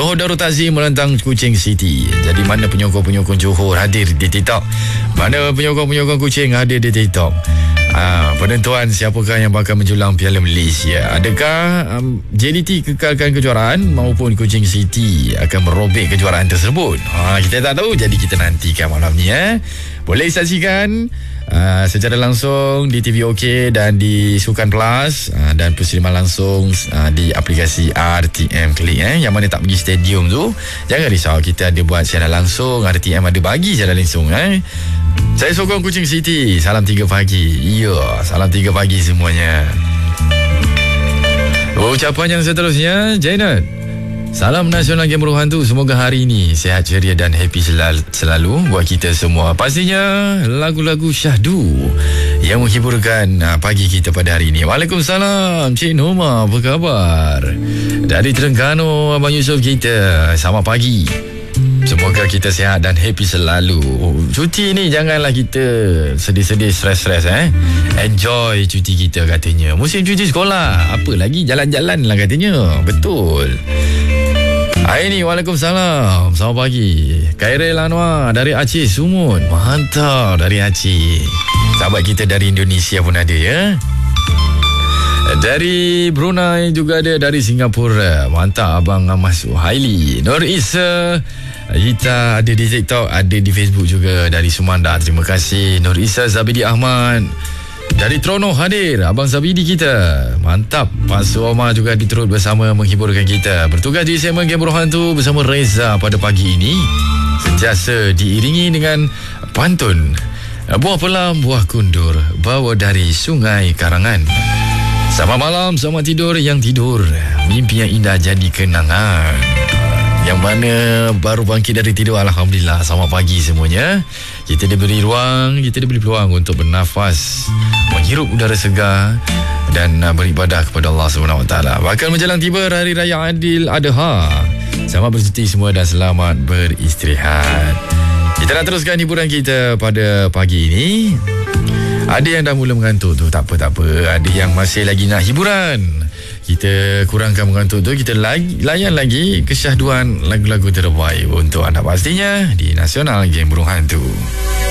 Johor Darul Takzim menentang Kuching City. Jadi mana penyokong-penyokong Johor hadir di TikTok? Mana penyokong-penyokong Kuching hadir di TikTok? Penentuan siapakah yang bakal menjulang Piala Malaysia. Adakah JDT kekalkan kejuaraan maupun Kuching City akan merobek kejuaraan tersebut? Kita tak tahu, jadi kita nantikan malam ni. Boleh saksikan secara langsung di TV OK dan di Sukan Plus, dan persiliman langsung di aplikasi RTM Klik. Yang mana tak pergi stadium tu, jangan risau, kita ada buat siaran langsung. RTM ada bagi siaran langsung. Saya sokong Kuching City. Salam 3 pagi. Ya, salam 3 pagi semuanya. Ucapan yang seterusnya, Jainat. Salam Nasional Game Berhantu. Semoga hari ini sihat, ceria dan happy selalu buat kita semua. Pastinya lagu-lagu syahdu yang menghiburkan pagi kita pada hari ini. Waalaikumsalam Cik Noma, apa khabar? Dari Terengganu, Abang Yusof kita, selamat pagi. Semoga kita sihat dan happy selalu. Cuti ni janganlah kita sedih-sedih, stres-stres. Enjoy cuti kita katanya. Musim cuti sekolah, apa lagi, jalan-jalan lah katanya. Betul. Hari ni Waalaikumsalam, selamat pagi. Khairil Anwar dari Aceh Sumut. Mantap, dari Aceh. Sahabat kita dari Indonesia pun ada ya. Dari Brunei juga ada, dari Singapura. Mantap Abang Mas Haili. Nur Isa, kita ada di TikTok, ada di Facebook juga. Dari Sumanda, terima kasih Nur Isa. Zabidi Ahmad dari Trono hadir, Abang Zabidi kita. Mantap. Pak Suoma juga diturut bersama menghiburkan kita. Bertugas di segmen Game Berhantu bersama Reza pada pagi ini, sentiasa diiringi dengan pantun Buah Pelam, Buah Kundur, bawa dari Sungai Karangan. Selamat malam, selamat tidur yang tidur. Mimpi yang indah jadi kenangan. Yang mana baru bangkit dari tidur, alhamdulillah. Selamat pagi semuanya. Kita diberi ruang, kita diberi peluang untuk bernafas, menghirup udara segar dan beribadah kepada Allah SWT. Bakal menjelang tiba Hari Raya Adil Adha. Selamat bercuti semua dan selamat beristirahat. Kita nak teruskan hiburan kita pada pagi ini. Ada yang dah mula mengantuk tu, tak apa. Ada yang masih lagi nak hiburan, kita kurangkan mengantuk tu. Kita layan lagi kesyahduan lagu-lagu terbaik untuk anda, pastinya di Nasional Game Berhantu.